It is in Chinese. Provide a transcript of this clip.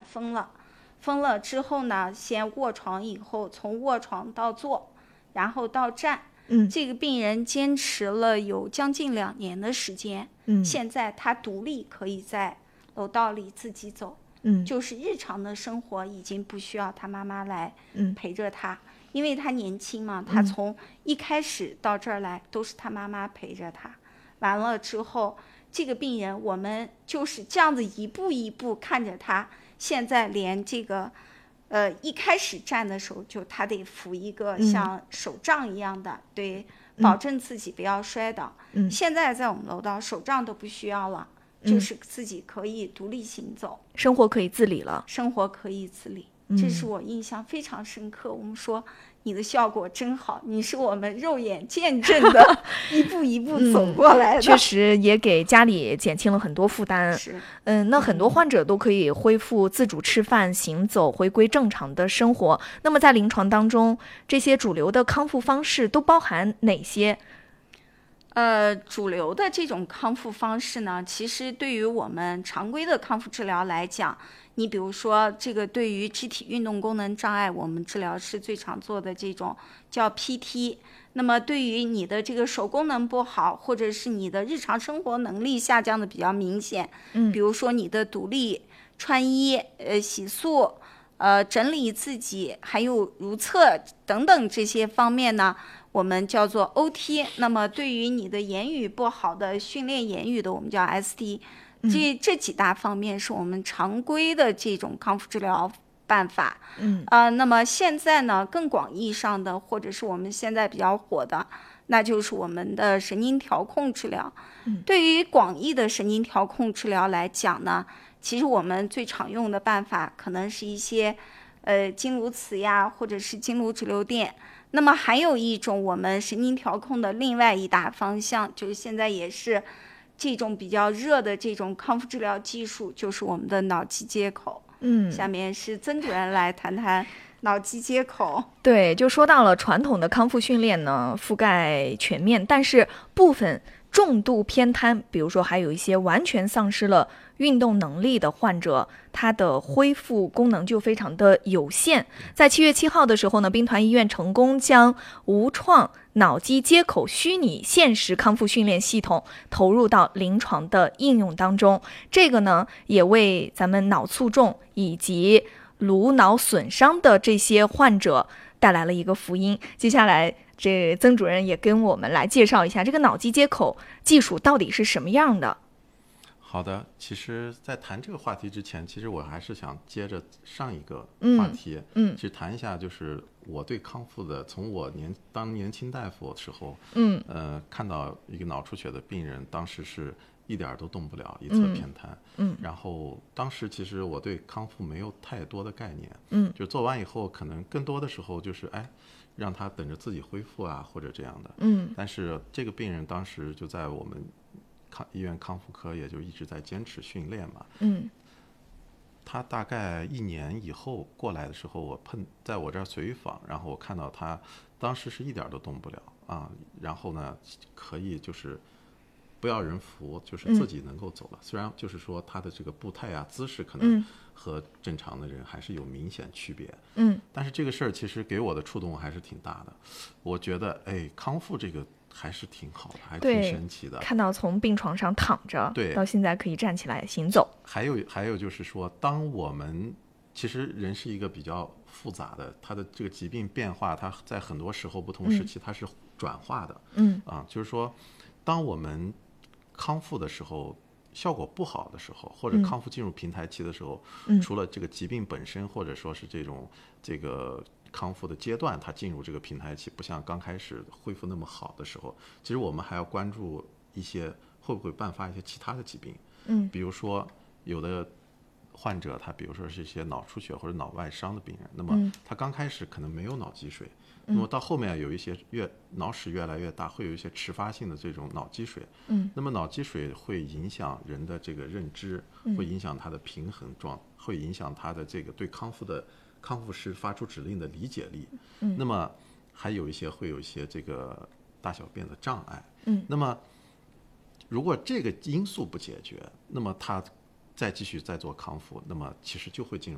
封了之后呢，先卧床，以后从卧床到坐，然后到站。这个病人坚持了有将近2年的时间。现在他独立可以在楼道里自己走。就是日常的生活已经不需要他妈妈来陪着他。因为他年轻嘛，他从一开始到这儿来都是他妈妈陪着他。完了之后，这个病人我们就是这样子一步一步看着他，现在连这个一开始站的时候就他得扶一个像手杖一样的，对，保证自己不要摔倒。现在在我们楼道手杖都不需要了，就是自己可以独立行走， 生活可以自理了。 生活可以自理。这是我印象非常深刻。我们说你的效果真好，你是我们肉眼见证的一步一步走过来的。 确实也给家里减轻了很多负担。 是， 那很多患者都可以恢复自主吃饭、行走，回归正常的生活。那么在临床当中，这些主流的康复方式都包含哪些？ 主流的这种康复方式呢，其实对于我们常规的康复治疗来讲，你比如说这个对于肢体运动功能障碍，我们治疗是最常做的这种叫 PT。那么对于你的这个手功能不好，或者是你的日常生活能力下降的比较明显，比如说你的独立穿衣、洗漱、整理自己，还有如厕等等这些方面呢，我们叫做 OT。 那么对于你的言语不好的，训练言语的，我们叫 ST。 这几大方面是我们常规的这种康复治疗办法。那么现在呢，更广义上的，或者是我们现在比较火的，那就是我们的神经调控治疗。对于广义的神经调控治疗来讲呢，其实我们最常用的办法可能是一些经颅磁呀，或者是经颅直流电。那么还有一种我们神经调控的另外一大方向，就是现在也是这种比较热的这种康复治疗技术，就是我们的脑机接口。下面是曾主任来谈谈脑机接口。 对，就说到了传统的康复训练呢，覆盖全面，但是部分重度偏瘫，比如说还有一些完全丧失了运动能力的患者，他的恢复功能就非常的有限。在7月7号的时候呢，兵团医院成功将无创脑机接口虚拟现实康复训练系统投入到临床的应用当中。这个呢，也为咱们脑卒中以及颅脑损伤的这些患者带来了一个福音。接下来这曾主任也跟我们来介绍一下这个脑机接口技术到底是什么样的。 好的，其实在谈这个话题之前，其实我还是想接着上一个话题，其实谈一下就是我对康复的，从我当年轻大夫的时候，看到一个脑出血的病人，当时是一点都动不了，一侧偏瘫，然后当时其实我对康复没有太多的概念，就做完以后可能更多的时候就是让他等着自己恢复啊，或者这样的，但是这个病人当时就在我们医院康复科也就一直在坚持训练嘛，他大概1年以后过来的时候，在我这儿随访，然后我看到他当时是一点都动不了啊，然后呢可以就是不要人扶，就是自己能够走了，虽然就是说他的这个步态啊姿势可能和正常的人还是有明显区别，但是这个事儿其实给我的触动还是挺大的。我觉得康复这个还是挺好的，还挺神奇的。 看到从病床上躺着， 对， 到现在可以站起来行走。 还有就是说，当我们其实人是一个比较复杂的，他的这个疾病变化，它在很多时候不同时期它是转化的，就是说，当我们康复的时候效果不好的时候，或者康复进入平台期的时候，除了这个疾病本身，或者说是这个康复的阶段，它进入这个平台期，不像刚开始恢复那么好的时候，其实我们还要关注一些会不会伴发一些其他的疾病，比如说有的患者他比如说是一些脑出血或者脑外伤的病人，那么他刚开始可能没有脑积水，那么到后面有一些脑室越来越大，会有一些迟发性的这种脑积水，那么脑积水会影响人的这个认知，会影响他的平衡状，会影响他的这个对康复师发出指令的理解力，那么还有会有一些这个大小便的障碍，那么如果这个因素不解决，那么他再继续做康复，那么其实就会进入